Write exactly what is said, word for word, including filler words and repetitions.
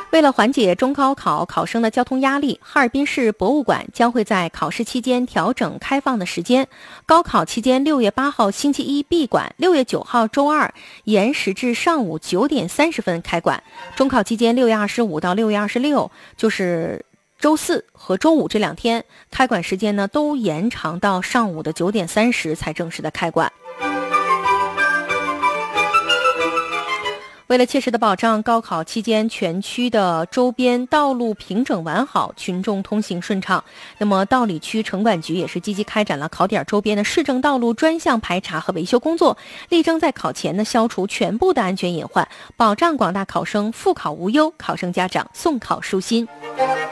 为了缓解中高考考生的交通压力，哈尔滨市博物馆将会在考试期间调整开放的时间。高考期间六月八号星期一闭馆，六月九号周二延时至上午九点三十分开馆。中考期间六月二十五到六月二十六，就是周四和周五这两天，开馆时间呢都延长到上午的九点三十才正式的开馆。为了切实的保障高考期间全区的周边道路平整完好，群众通行顺畅，那么道里区城管局也是积极开展了考点周边的市政道路专项排查和维修工作，力争在考前呢消除全部的安全隐患，保障广大考生复考无忧，考生家长送考舒心。